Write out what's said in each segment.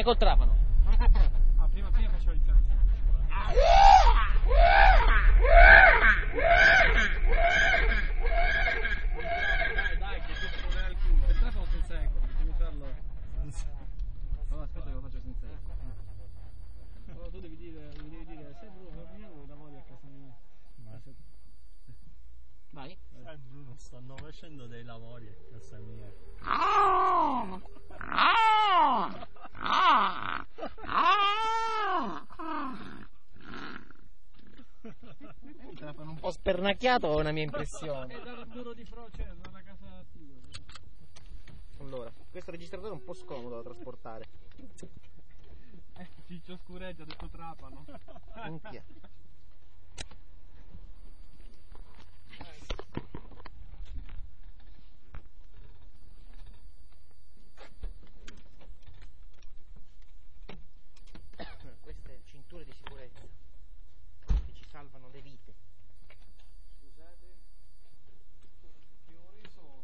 col trapano. Ah, prima faceva il tempo. Dai, che ti esplode al culo. Il trapano senza eco, devi farlo. Allora, aspetta che lo faccio senza eco. Allora tu devi dire, sai Bruno, veniamo da voi a casa mia. Vai. Bruno, stanno facendo dei lavori a casa mia. Un po' spernacchiato o una mia impressione? È dal muro di froce, dalla casa tua. Allora, questo registratore è un po' scomodo da trasportare. Ciccio Scureggia ha detto trapano. Minchia. Queste cinture di sicurezza che ci salvano le vite. Scusate, che ore sono?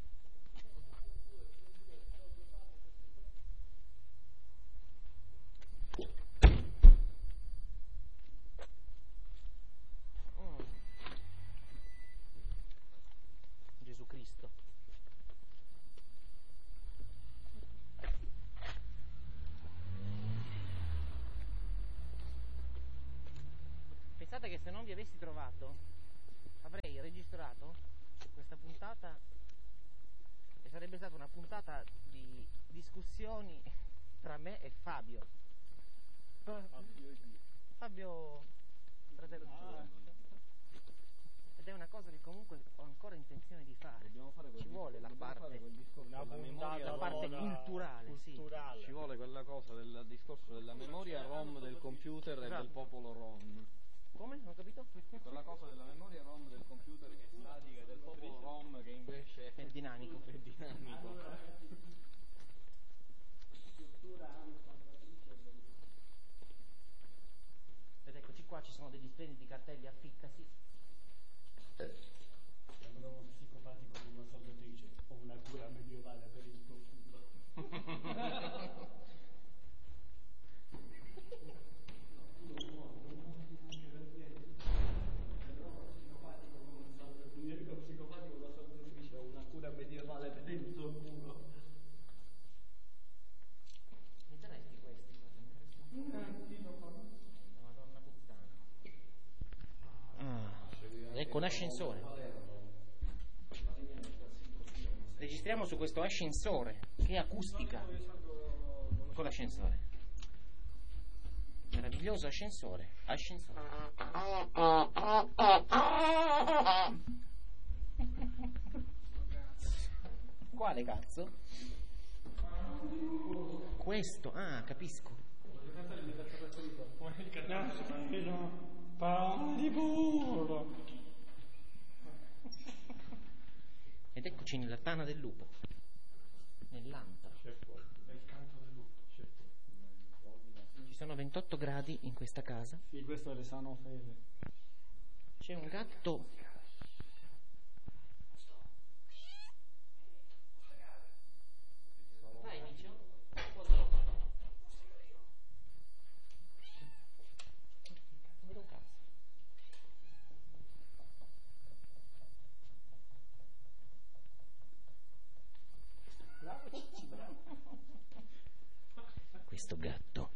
Gesù Cristo. Pensate che se non vi avessi trovato avrei registrato questa puntata e sarebbe stata una puntata di discussioni tra me e Fabio. Fabio fratello di ed è una cosa che comunque ho ancora intenzione di fare. Ci vuole la parte culturale, sì. Ci vuole quella cosa del discorso della memoria ROM del computer e del popolo ROM. Come? Non ho capito? Quella cosa della memoria ROM del computer che è statica e del popolo ROM che invece È dinamico. È dinamico. Ed eccoci qua, ci sono degli splendidi cartelli afficcasi. Sembra uno psicopatico con una saldatrice o una cura medievale per il tuo culo. Mi daresti questi? La Madonna puttana. Ecco un ascensore. Registriamo su questo ascensore che è acustica con l'ascensore. Meraviglioso ascensore. Quale cazzo? Questo, capisco. Di burro. Ed eccoci nella tana del lupo, nell'antro. Ci sono 28 gradi in questa casa. Sì, questo è Resano Fede. C'è un gatto. Vai Micio, non vedo un cazzo. Questo gatto.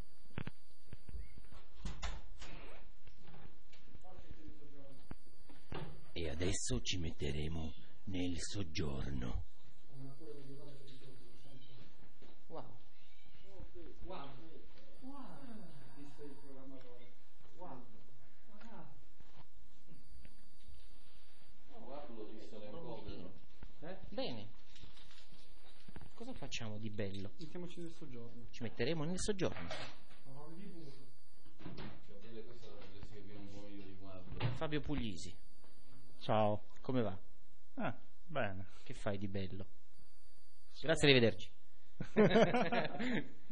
E adesso ci metteremo nel soggiorno. Wow. Wow. Disse il programmatore. Wow. Bene. Cosa facciamo di bello? Mettiamoci nel soggiorno. Ci metteremo nel soggiorno. Fabio Puglisi, Ciao. come va? Bene. Che fai di bello? Grazie, arrivederci.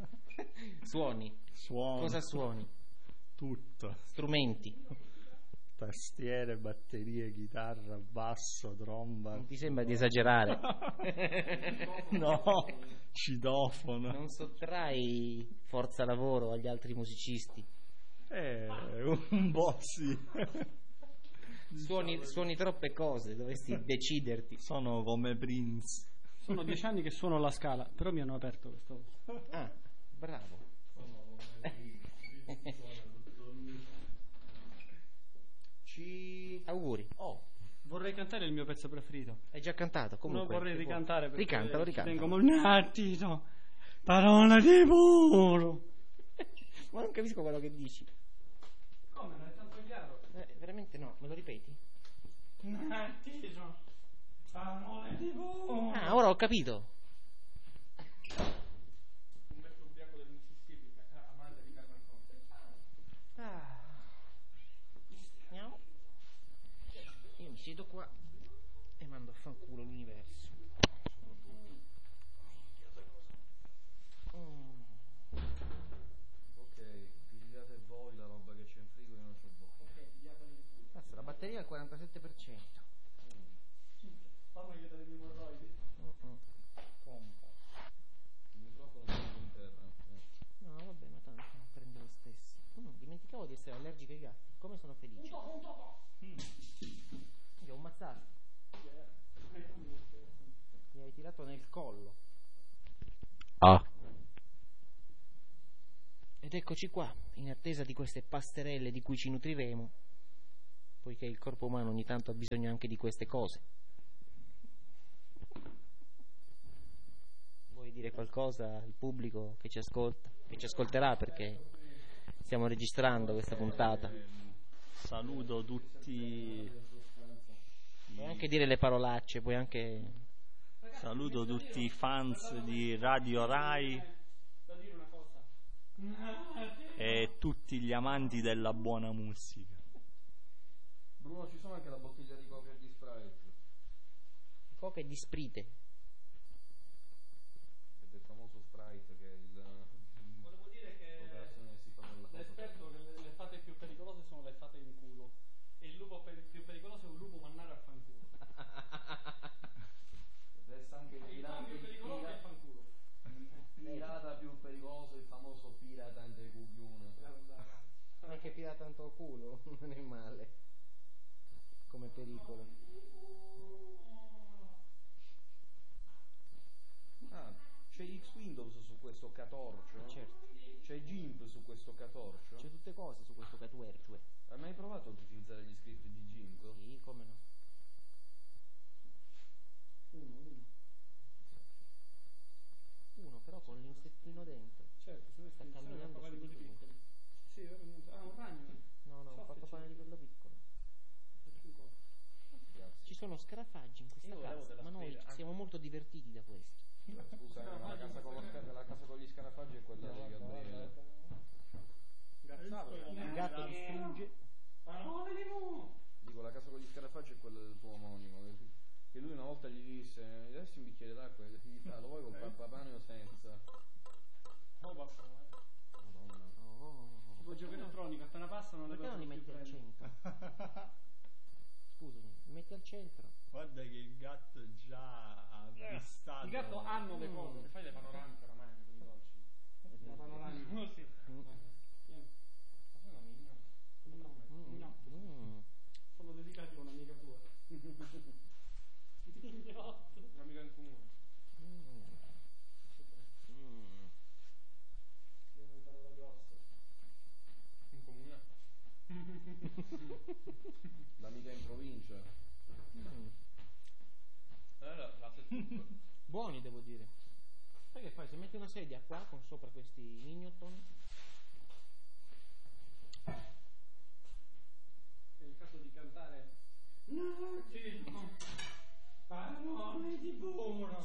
Suoni. Suono. Cosa suoni? Tutto. Strumenti. tastiere, batterie, chitarra, basso, tromba. Non ti sembra di esagerare? No, citofono. Non sottrai forza lavoro agli altri musicisti. Un po' sì. Suoni troppe cose, dovresti deciderti. Sono come Prince. Sono 10 anni che suono la Scala, però mi hanno aperto questo. Ah, bravo. Auguri. Vorrei cantare il mio pezzo preferito. Hai già cantato, comunque. No, vorrei ricantare perché Ricantalo. tengo un attimo. Parola di muro. Ma non capisco quello che dici. Come? Non è tanto chiaro. Veramente no, me lo ripeti? Un attimo. Parole di muro. Ah, ora ho capito. Un vecchio ubriaco del Mississippi, amante di Carmen Conte. Andiamo. Io mi siedo qua e mando a fanculo l'universo. Ok, pigliate voi la roba che c'è in frigo e non c'ho voi. Basta, la batteria è al 47%. Fammi vedere gli emorroidi. Il microfono è in terra. No, vabbè, ma tanto prende lo stesso. Dimenticavo di essere allergico ai gatti. Come sono felice. Li ho ammazzati. Mi hai tirato nel collo. Ed eccoci qua, in attesa di queste pasterelle di cui ci nutriremo, poiché il corpo umano ogni tanto ha bisogno anche di queste cose. Vuoi dire qualcosa al pubblico che ci ascolta, che ci ascolterà, perché stiamo registrando questa puntata? Saluto tutti. Puoi anche dire le parolacce, puoi anche... Saluto tutti i fans di Radio Rai e tutti gli amanti della buona musica. Bruno, ci sono anche la bottiglia di coca e di Sprite. Coca e di Sprite. Ed il famoso Sprite che è il... Volevo dire che l'operazione che si fa nella l'esperto che le fate più pericolose sono le fate in culo. E il lupo più pericoloso è un lupo mannare a fanculo. Resta anche il Il più pericoloso è a fanculo. pirata più pericoloso, il famoso pirata ante cuglione. Anche pirata tanto culo, non è male. Come pericolo. Ah, c'è X Windows su questo catorcio? Certo. C'è GIMP su questo catorcio? C'è tutte cose su questo catuertue. Hai mai provato ad utilizzare gli script di GIMP? Sì, come no. Uno però con l'insettino dentro. Certo, se ne Sta camminando di quelli subito. piccoli. Sì, ora niente. Ah, un ragno. No, un fattopane di quello piccolo. Ci sono scarafaggi in questa Io volevo casa, della ma noi spesa, siamo molto divertiti da questo. Scusa, ma la casa con gli scarafaggi è quella di Gabriele. Il gatto distrugge. Dico, la casa con gli scarafaggi è quella del tuo omonimo. Che lui una volta gli disse, adesso un bicchiere d'acqua, e gli fa, lo vuoi col pappane o senza? Oh, basta. Madonna. Tipo gioco elettronico, appena passano le Perché non li metti al centro? Scusami, li metti al centro. Guarda che il gatto già ha avvistato. Il gatto hanno le cose, fai le panoramiche oramai, quelli dolci. La panoramica. Oh, sì. No. Sono dedicati a un'amica tua. Un'amica in comune. Parola grossa. In comune? L'amica in provincia. La settimana. Buoni, devo dire. Sai che fai? Se metti una sedia qua con sopra questi mignoton, È il caso di cantare. No, sì, no. Parole di burro.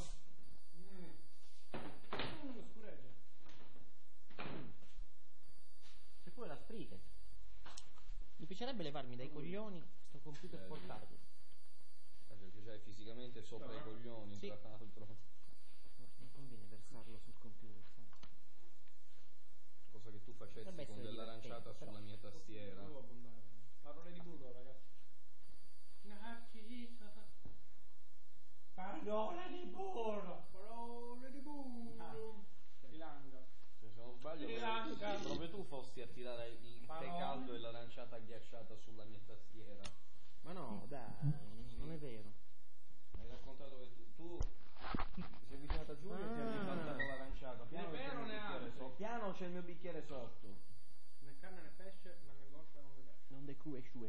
Lo scureggia. c'è pure la Sprite. Mi piacerebbe levarmi dai coglioni sto computer portatile. Perché c'è fisicamente sopra i coglioni, Sì. tra l'altro. No, non conviene versarlo sul computer, sai? Cosa che tu facessi Potrebbe con essere dell'aranciata divertente, sulla però. mia tastiera. Parole di burro, ragazzi. sue.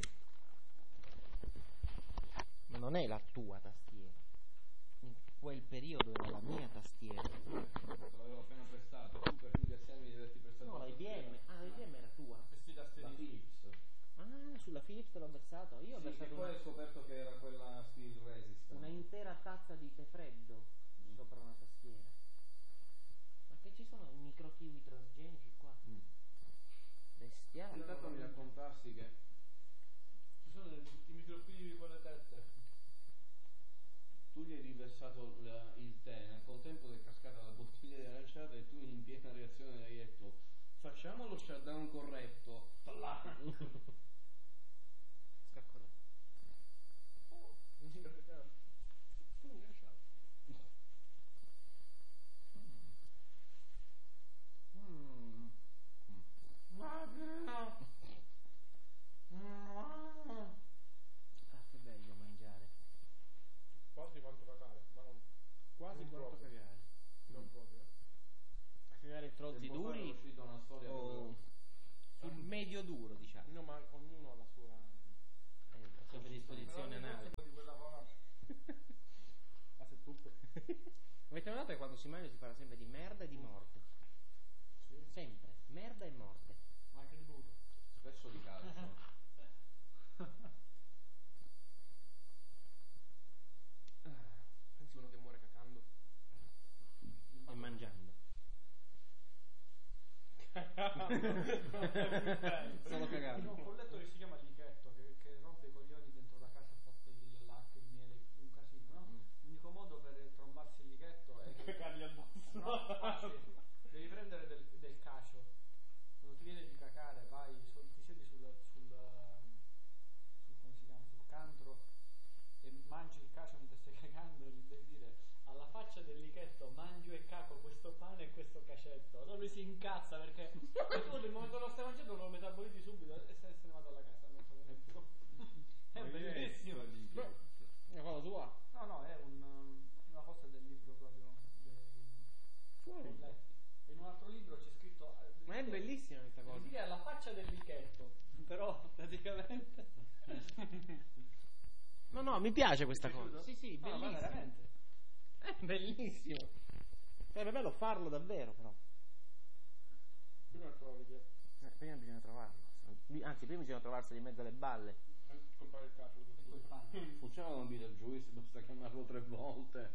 Ma non è la tua tastiera. In quel periodo era la mia tastiera. Te l'avevo appena prestato. Tu per gli assiemi di averti prestato. No, la IBM. Ah, la IBM era tua. La Philips. Ah, sulla Philips te l'ho versato. Io ho Sì, versato e poi ho scoperto che era quella Steel Resist. una intera tazza di tè freddo sopra una tastiera. Ma che ci sono i micro kiwi transgenici qua? Bestiale. Intanto mi raccontassi che Ci sono i microfibi con le tette. tu gli hai riversato il tè, nel contempo che è cascata la bottiglia di aranciata e tu in piena reazione hai detto facciamo lo shutdown corretto. Scacco. Ah, che bello mangiare. Quasi quanto cagare, ma non. Quasi Non quanto proprio. cagare. Non proprio. Cagare trozzi Tempo fa era duri uscita una storia o sul medio duro, diciamo. No, ma ognuno ha la sua. La sua predisposizione anale. Di quella cosa. Ma se tu. Avete notato che quando si mangia si parla sempre di merda e di morte? Sì. Sempre. Merda e morte. Ma anche di buco. spesso di calcio. Pensi uno che muore cacando. E mangiando. Solo cagando. No, ho letto che si chiama lichetto, che rompe i coglioni dentro la casa, porta il latte, il miele, un casino, no? L'unico modo per trombarsi il lichetto è Cagargli addosso. no, anzi, devi prendere del cacio. Quando ti viene di cacare, ti siedi come si chiama, sul cantro e mangi il cacio mentre stai cagando, gli devi dire alla faccia del lichetto mangio e caco questo pane e questo cacetto. Allora lui si incazza perché tu nel momento che lo stai mangiando lo metabolizzi subito e se ne vado alla casa, non so neanche più. È bellissimo. Una cosa tua? No, è una cosa del libro proprio Fuori. in un altro libro c'è scritto Ma è bellissima questa cosa. devi dire alla faccia del lichetto, però praticamente No, mi piace questa cosa. Sì, sì, no, ma bellissimo. veramente È bellissimo. Sarebbe bello farlo davvero, però. Prima trovi che. Prima bisogna trovarlo. Anzi, prima bisogna trovarselo in mezzo alle balle. Comprare il cacio. quel pane. Funziona con Beetlejuice, basta chiamarlo 3 volte.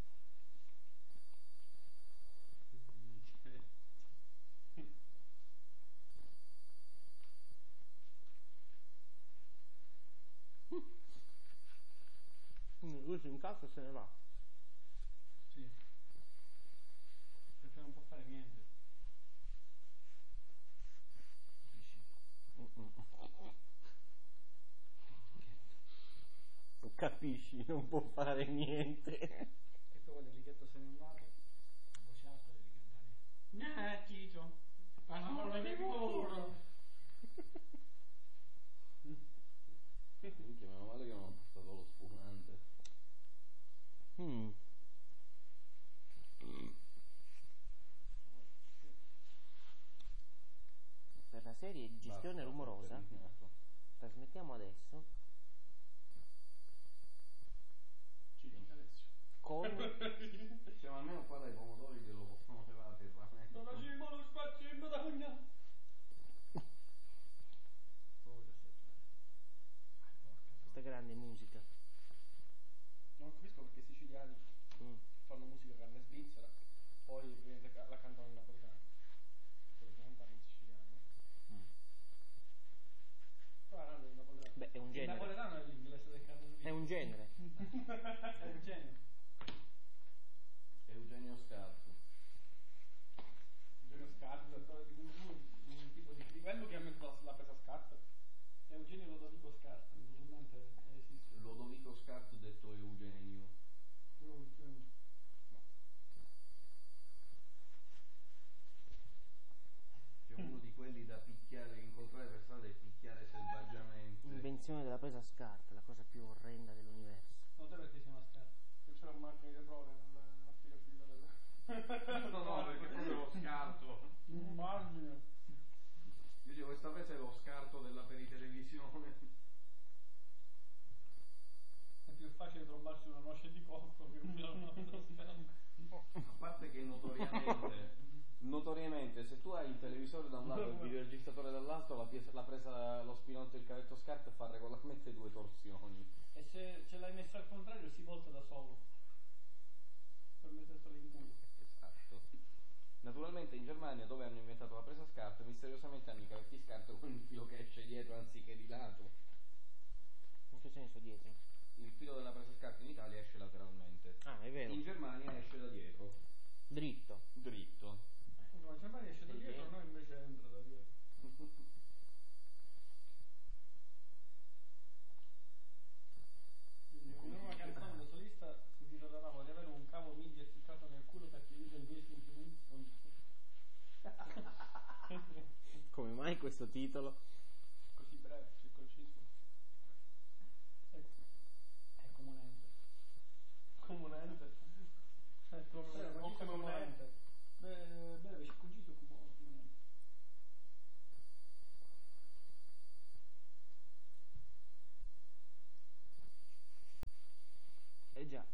Lui si incazza e se ne va. Sì, perché non può fare niente. Capisci, non può fare niente. E poi quando il lichetto se n'è andato, a voce alta devi cantare Ciccio, parole di burro. Minchia, meno male che non ho portato lo spumante. Per la serie Gestione Basta, Rumorosa terminato. trasmettiamo adesso Ci dica adesso. con Siamo almeno qua dai pomodori che lo possono levare il ramen. Non la cima, lo spazio, da cognato. questa grande musica. Non capisco perché i siciliani fanno musica carne svizzera, poi la cantano in napoletano. Poi non parlo in siciliano. Parlando in napoletano. Beh, è un Il genere. napoletano è l'inglese del canto. È un genere. È un genere. Eugenio Scarto. Eugenio Scarpa, un tipo di quello che ha messo la presa scarpa. Eugenio Lodovico Scarpa, musulmante esiste. Lodovico Scarto detto Eugenio. C'è uno di quelli da picchiare, incontrare per strada e picchiare selvaggiamente. L'invenzione della presa a scarta, la cosa più orrenda dell'universo. Non so perché si chiama Scarpa. Che c'era un margine di errore nella spiegazione del. No, perché è proprio lo scarto. Un margine. Io dico, questa presa è lo scarto della peritelevisione. più facile trombarsi una noce di cocco che un giorno A parte che notoriamente se tu hai il televisore da un lato e il videoregistratore dall'altro, la presa lo spinotto e il cavetto scarpe fa regolarmente 2 torsioni. e se ce l'hai messa al contrario si volta da solo per mettertela in culo. Esatto. Naturalmente in Germania, dove hanno inventato la presa scarpe, misteriosamente hanno i cavetti scarpe con il filo che esce dietro anziché di lato. In che senso dietro? Il filo della presa scarpe in Italia esce lateralmente. Ah, è vero. In Germania esce da dietro. Dritto. Dritto. No, il Germania esce da dietro, noi invece entra da dietro. Quindi in una canzone da solista si titolerà "Vorrei avere un cavo MIDI essiccato nel culo perché io del miei sentimenti non Come mai questo titolo? così breve, così conciso. È comunente. Comunente. O come un ente. Breve, conciso e comunente. Eh già.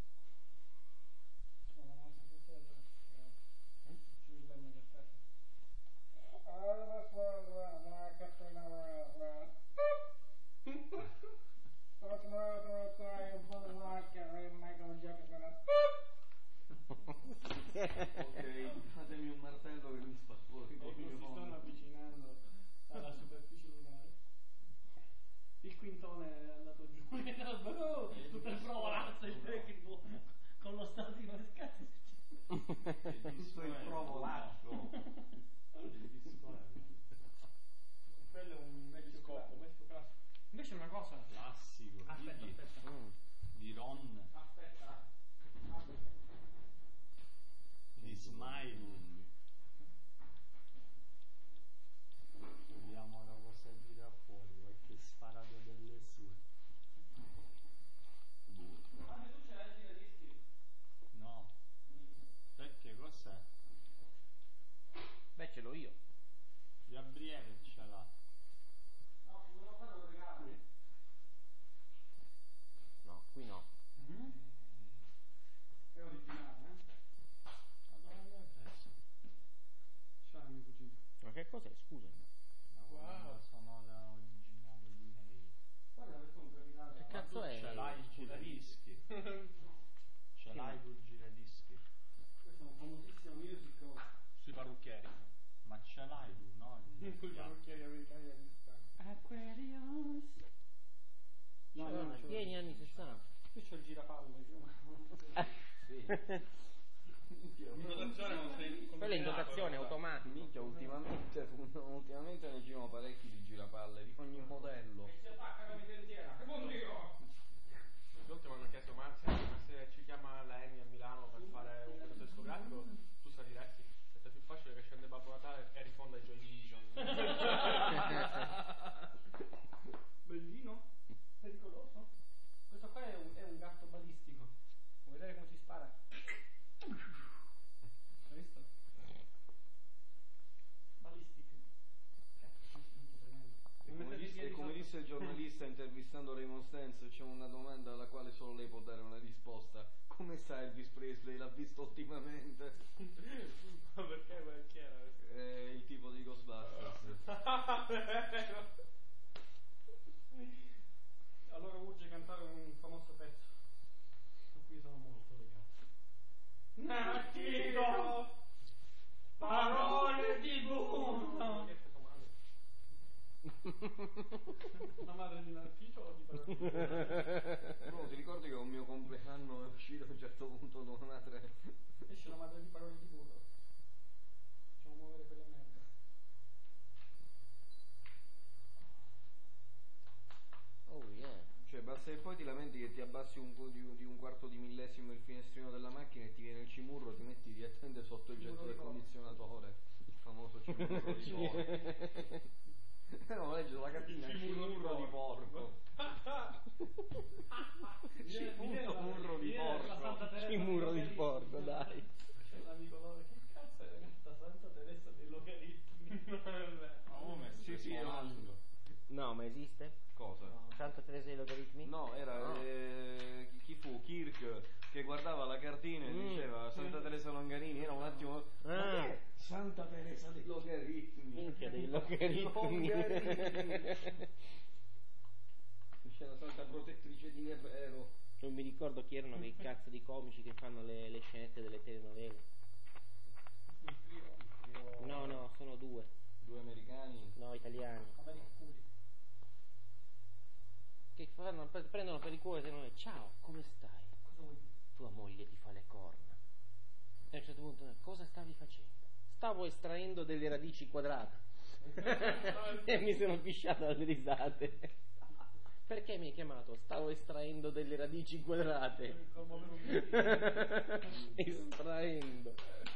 Ok, fatemi un martello che mi sta fuori. Ecco, si stanno avvicinando alla superficie lunare. Il quintone è andato giù. Tutto il provolazzo, il tecnico con lo statico di cazzo. Tutto il provolaccio. Quello è un vecchio scopo, questo classico. Invece una cosa. Classico. Aspetta, digli. aspetta. Di Ron. Aspetta. Di Smile. Vediamo ora cosa tira fuori, qualche sparato delle sue. Anche tu ce l'hai il giradischi? No. Perché cos'è? Beh, ce l'ho io. Gabriele ce l'ha. No, ti volevo fare un regalo. No, qui no. È originale, Ma dove l'hai preso? Ce l'ha mio cugino. Ma che cos'è? Scusami. La colonna sonora originale di lei. Guarda questo è un capitale. Che cazzo è? Ce l'hai il giradischi? Ce l'hai tu il giradischi? Questo è un famosissimo musical. Sui parrucchieri. Ma ce l'hai tu, no? Con i parrucchieri americani anni 60. Aquarius. No, no, Chi è negli anni 60? Io c'ho il girapalle. Sì. Quella è in dotazione automatica. Minchia, ultimamente ne girano parecchi di girapalle di ogni modello. Si attacca la dentiera. Che buon Dio! L'ultimo mi hanno chiesto ma se ci chiama la EMI a Milano per fare un periodo discografico tu saliresti? È più facile che scende Babbo Natale e risponda ai Joy Division. Bellino? Pericoloso? Questo qua è un gatto balistico. Vuoi vedere come si spara? Hai visto? Balistic. Cazzo, tremendo. E come disse il giornalista intervistando Raymond Stantz, c'è una domanda alla quale solo lei può dare una risposta. Come sa Elvis Presley? L'ha visto ultimamente? Ma perché chi era? È il tipo di Ghostbusters. Allora urge cantare un famoso pezzo a cui sono molto legato. Nattigo, parole di Bruno. La madre di Narciso o di parole di Bruno? Bruno, ti ricordi che a un mio compleanno è uscito a un certo punto Esce la madre di parole di burro. Facciamo muovere quella merda. Oh yeah. Cioè basta che poi ti lamenti che ti abbassi un po' di un quarto di millesimo il finestrino della macchina e ti viene il cimurro, ti metti direttamente sotto il getto del condizionatore, il famoso cimurro di porco. No, leggo la cartina, cimurro di porco. Cimurro di porco. Cimurro di porco, dai. C'è l'amico loro, che cazzo è questa Santa Teresa dei logaritmi? Ma come Sì, stai sì, suonando? No, ma esiste? Cosa? Santa Teresa dei logaritmi? No, era No. chi fu? Kirk che guardava la cartina e diceva Santa Teresa Longarini, era un attimo. Ma che è Santa Teresa dei logaritmi? Minchia dei logaritmi. Logaritmi. C'è la santa protettrice di Nevero. Non mi ricordo chi erano quei cazzo di comici che fanno le scenette delle telenovele. No, sono due. Due americani. No, italiani. Che prendono per il cuore e dicono ciao, come stai? Tua moglie ti fa le corna. E a un certo punto, cosa stavi facendo? Stavo estraendo delle radici quadrate. E mi sono pisciato dalle risate. Perché mi hai chiamato? Stavo estraendo delle radici quadrate. Estraendo.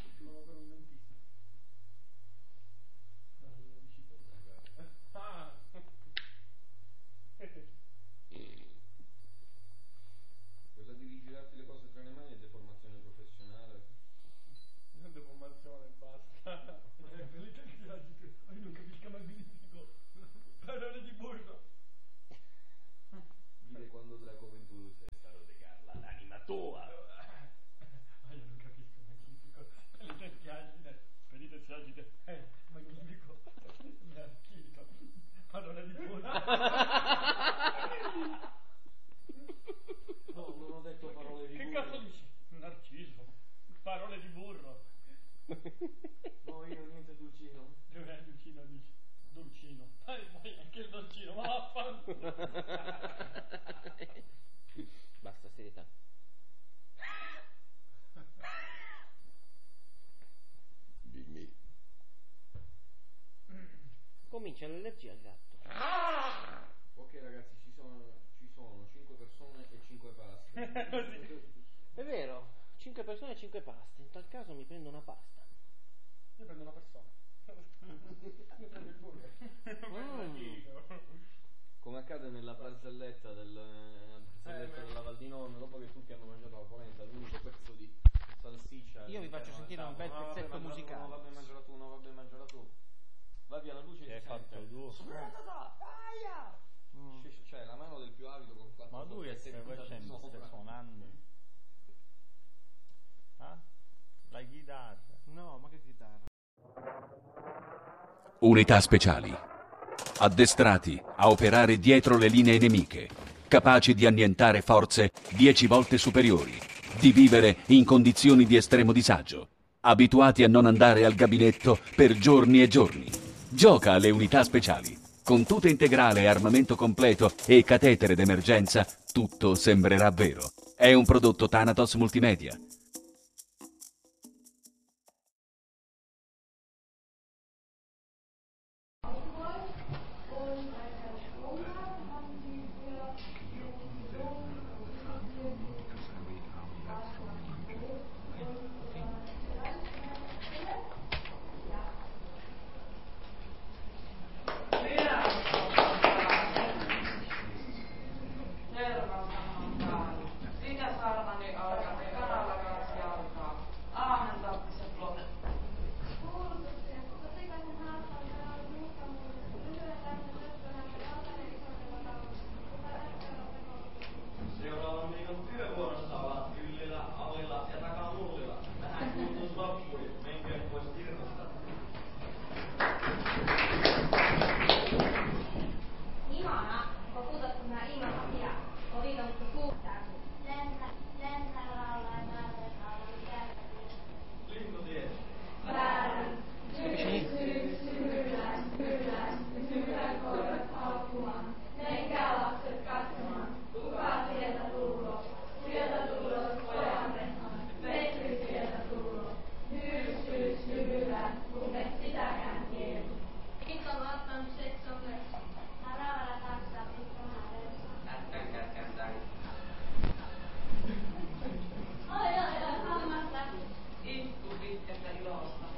Quella di rigirarti le cose tra le mani è deformazione professionale. Non deformazione, basta. Io non capisco mai benissimo. Parole di burro. Dire quando Draco Venturus è stato de Carla, l'anima tua. Io non capisco magnifico. Spedite si agite. Magnifico. Mi ha schifo. Parole di burro. No, non ho detto parole di Che burro. cazzo dici? Narciso. Parole di burro. No, io niente Dulcino. Dov'è Dulcino? Dici? Dolcino. Poi anche il dolcino, ma vaffanculo. Basta, serietà. Dimmi. Comincia l'allergia al gatto. Ok ragazzi, ci sono 5 persone e 5 paste. È vero, 5 persone e 5 paste. In tal caso mi prendo una pasta. Io prendo una persona. Io prendo il burger. Come accade nella barzelletta della Val di Non, dopo che tutti hanno mangiato la polenta, l'unico pezzo di salsiccia. Io vi faccio sentire un bel pezzetto musicale. Vabbè, mangiala tu. Va via la luce. Che hai fatto tu? Cioè la mano del più avido con 4 Ma tu che stai facendo? Stai suonando? Ah? La chitarra? No, ma che chitarra. Unità speciali. Addestrati a operare dietro le linee nemiche, capaci di annientare forze 10 volte superiori, di vivere in condizioni di estremo disagio, abituati a non andare al gabinetto per giorni e giorni. Gioca alle unità speciali. Con tuta integrale, armamento completo e catetere d'emergenza, tutto sembrerà vero. È un prodotto Thanatos Multimedia. Istu pitkästä ilosta.